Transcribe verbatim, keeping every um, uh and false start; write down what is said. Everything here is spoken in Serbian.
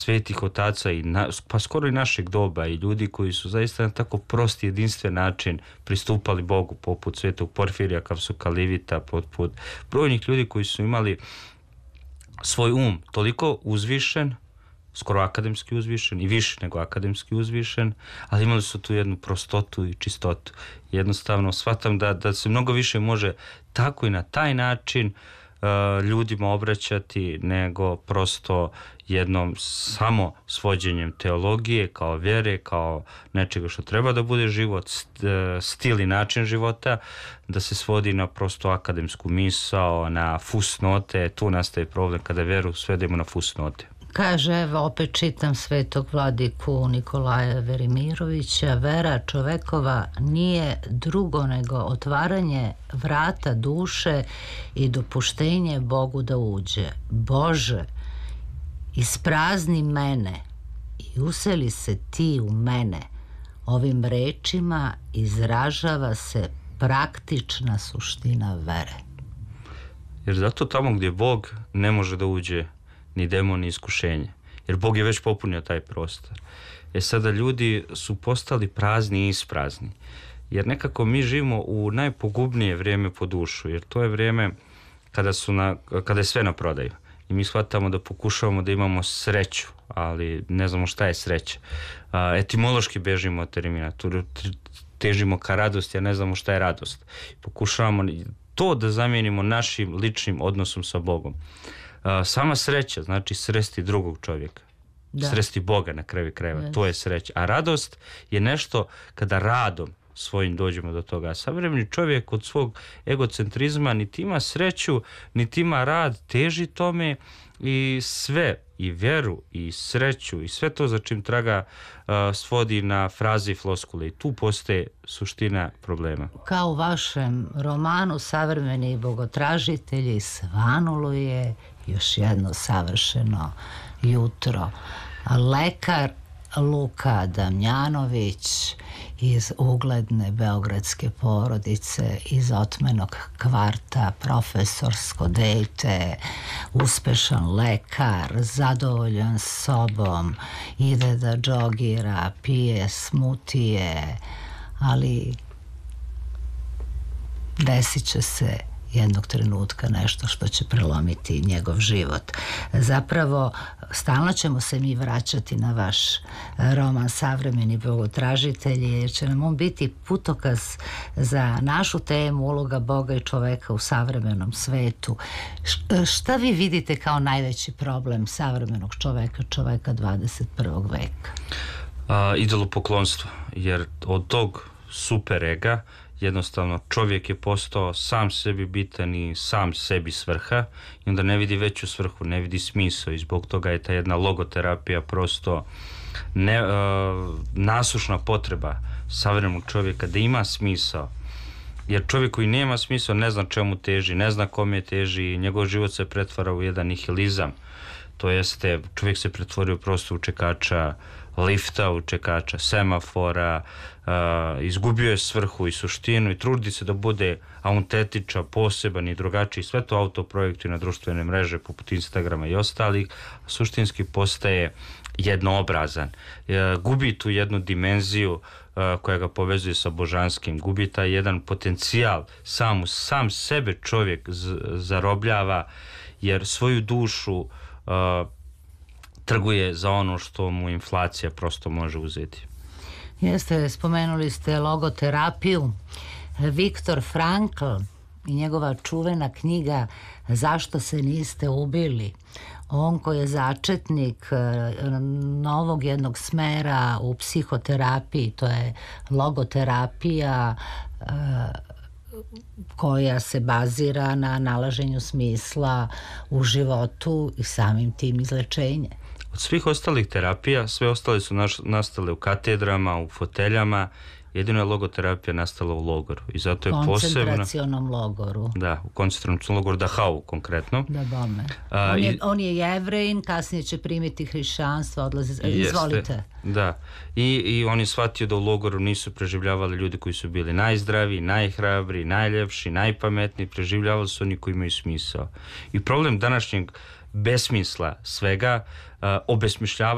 svetih otaca i na, pa skoro i našeg doba i ljudi koji su zaista na tako prosti, jedinstven način pristupali Bogu, poput svetog Porfirija, Kapsukalivita, poput brojnih ljudi koji su imali svoj um toliko uzvišen, skoro akademski uzvišen i više nego akademski uzvišen, ali imali su tu jednu prostotu i čistotu. Jednostavno shvatam da, da se mnogo više može tako i na taj način uh, ljudima obraćati nego prosto jednom samo svođenjem teologije kao vjere, kao nečega što treba da bude život, stil i način života, da se svodi na prosto akademsku misao, na fusnote. Tu nastaje problem kada vjeru svedemo na fusnote. Kaže, evo, opet čitam svetog vladiku Nikolaja Velimirovića, vera čovekova nije drugo nego otvaranje vrata duše i dopuštenje Bogu da uđe. Bože, isprazni mene i useli se ti u mene. Ovim rečima izražava se praktična suština vere. Jer zato tamo gdje Bog ne može da uđe ni demon, ni iskušenje. Jer Bog je već popunio taj prostor. E sada ljudi su postali prazni i isprazni. Jer nekako mi živimo u najpogubnije vrijeme po dušu. Jer to je vrijeme kada, su na, kada je sve na prodaju. I mi shvatamo da pokušavamo da imamo sreću, ali ne znamo šta je sreća. Etimološki bežimo od termina. Težimo ka radosti, a ne znamo šta je radost. Pokušavamo to da zamijenimo našim ličnim odnosom sa Bogom. Sama sreća znači sresti drugog čovjeka. Da. Sresti Boga na kraju krajeva. Yes. To je sreća. A radost je nešto kada radom svojim dođemo do toga. A savremeni čovjek od svog egocentrizma niti ima sreću, niti ima rad, teži tome i sve, i vjeru, i sreću, i sve to za čim traga uh, svodi na fraze i floskule. I tu postaje suština problema. Kao u vašem romanu Savremeni bogotražitelji svanulo je još jedno savršeno jutro. Lekar Luka Damjanović iz ugledne beogradske porodice, iz otmenog kvarta, profesorsko dete, uspešan lekar, zadovoljan sobom, ide da džogira, pije smutije, ali desit će se jednog trenutka nešto što će prelomiti njegov život. Zapravo, stalno ćemo se mi vraćati na vaš roman Savremeni bogotražitelji, jer će nam on biti putokaz za našu temu uloga Boga i čoveka u savremenom svetu. Šta vi vidite kao najveći problem savremenog čoveka, čoveka dvadeset prvog veka? A, idolopoklonstvo, jer od tog super ega jednostavno čovjek je postao sam sebi bitan i sam sebi svrha i onda ne vidi veću svrhu, ne vidi smisao i zbog toga je ta jedna logoterapija prosto ne, uh, nasušna potreba savremenog čovjeka da ima smisao. Jer čovjek koji nema smisao ne zna čemu teži, ne zna kome teži i njegov život se pretvara u jedan nihilizam. To jeste, čovjek se pretvorio prosto u čekača lifta, u čekača semafora, uh, izgubio je svrhu i suštinu i trudi se da bude autentičan, poseban i drugačiji. Sve to autoprojektuje na društvene mreže poput Instagrama i ostalih. Suštinski postaje jednoobrazan. Uh, gubi tu jednu dimenziju uh, koja ga povezuje sa božanskim. Gubi taj jedan potencijal. Sam, sam sebe čovjek z- zarobljava jer svoju dušu uh, trguje za ono što mu inflacija prosto može uzeti. Jeste, spomenuli ste logoterapiju. Viktor Frankl i njegova čuvena knjiga Zašto se niste ubili? On koji je začetnik novog jednog smera u psihoterapiji, to je logoterapija koja se bazira na nalaženju smisla u životu i samim tim izlečenje. Od svih ostalih terapija, sve ostale su naš, nastale u katedrama, u foteljama, jedino je logoterapija nastala u logoru. I zato je posebno... Koncentracionom logoru. Da, u koncentracionom logoru Dachau konkretno. Da, bome. On je, i, on je Jevrejin, kasnije će primiti hrišćanstvo, odlazi... Izvolite. Jeste, da. I, I on je shvatio da u logoru nisu preživljavali ljudi koji su bili najzdraviji, najhrabri, najljepši, najpametniji, preživljavali su oni koji imaju smisao. I problem današnjeg besmisla svega, uh, obesmišljava